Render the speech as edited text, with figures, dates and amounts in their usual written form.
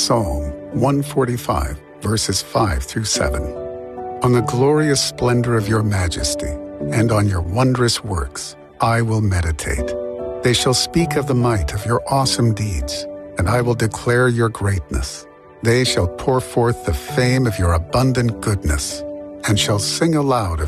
Psalm 145, verses 5 through 7. On the glorious splendor of your majesty and on your wondrous works I will meditate. They shall speak of the might of your awesome deeds, and I will declare your greatness. They shall pour forth the fame of your abundant goodness, and shall sing aloud of